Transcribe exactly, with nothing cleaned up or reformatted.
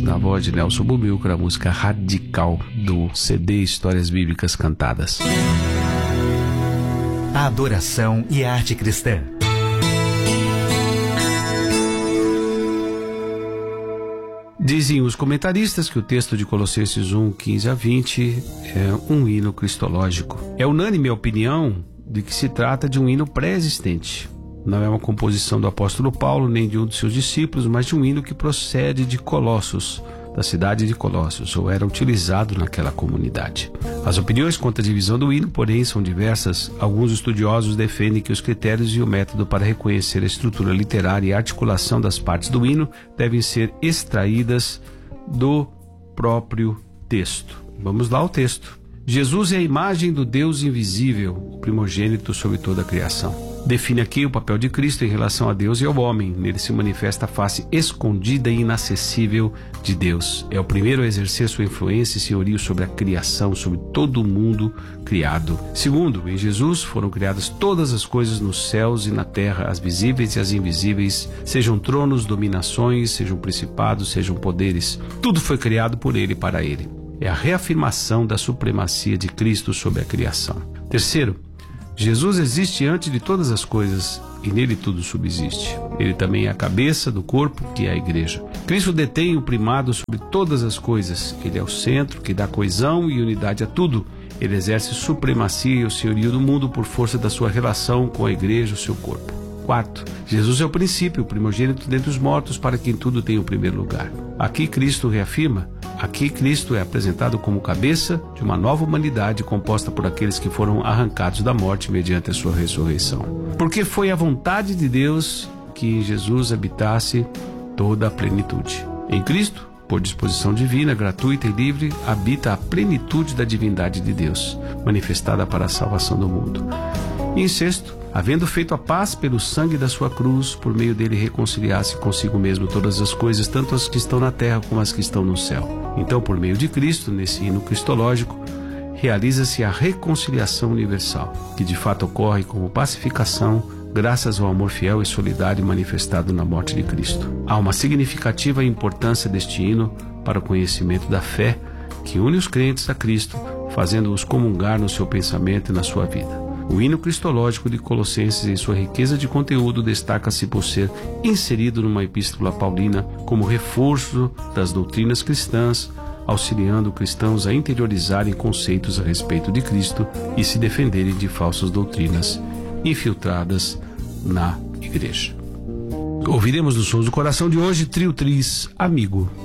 na voz de Nelson Bumilcar, a música Radical do C D Histórias Bíblicas Cantadas. A adoração e a arte cristã. Dizem os comentaristas que o texto de Colossenses um, quinze a vinte é um hino cristológico. É unânime a opinião de que se trata de um hino pré-existente. Não é uma composição do apóstolo Paulo nem de um de seus discípulos, mas de um hino que procede de Colossos, da cidade de Colossos, ou era utilizado naquela comunidade. As opiniões quanto à divisão do hino, porém, são diversas. Alguns estudiosos defendem que os critérios e o método para reconhecer a estrutura literária e a articulação das partes do hino devem ser extraídas do próprio texto. Vamos lá ao texto. Jesus é a imagem do Deus invisível, o primogênito sobre toda a criação. Define aqui o papel de Cristo em relação a Deus e ao homem. Nele se manifesta a face escondida e inacessível de Deus. É o primeiro a exercer sua influência e senhorio sobre a criação, sobre todo o mundo criado. Segundo, em Jesus foram criadas todas as coisas nos céus e na terra, as visíveis e as invisíveis, sejam tronos, dominações, sejam principados, sejam poderes. Tudo foi criado por Ele e para Ele. É a reafirmação da supremacia de Cristo sobre a criação. Terceiro, Jesus existe antes de todas as coisas e nele tudo subsiste. Ele também é a cabeça do corpo, que é a igreja. Cristo detém o primado sobre todas as coisas. Ele é o centro que dá coesão e unidade a tudo. Ele exerce supremacia e o senhorio do mundo por força da sua relação com a igreja, o seu corpo. Quarto, Jesus é o princípio, o primogênito dentre os mortos, para quem tudo tem o primeiro lugar. Aqui Cristo reafirma, aqui Cristo é apresentado como cabeça de uma nova humanidade composta por aqueles que foram arrancados da morte mediante a sua ressurreição. Porque foi a vontade de Deus que em Jesus habitasse toda a plenitude. Em Cristo, por disposição divina, gratuita e livre, habita a plenitude da divindade de Deus, manifestada para a salvação do mundo. E em sexto, havendo feito a paz pelo sangue da sua cruz, por meio dele reconciliasse consigo mesmo todas as coisas, tanto as que estão na terra como as que estão no céu. Então, por meio de Cristo, nesse hino cristológico, realiza-se a reconciliação universal, que de fato ocorre como pacificação, graças ao amor fiel e solidário manifestado na morte de Cristo. Há uma significativa importância deste hino para o conhecimento da fé, que une os crentes a Cristo, fazendo-os comungar no seu pensamento e na sua vida. O hino cristológico de Colossenses, em sua riqueza de conteúdo, destaca-se por ser inserido numa epístola paulina como reforço das doutrinas cristãs, auxiliando cristãos a interiorizarem conceitos a respeito de Cristo e se defenderem de falsas doutrinas infiltradas na igreja. Ouviremos dos Sons do Coração de hoje, Trio Tris, Amigo.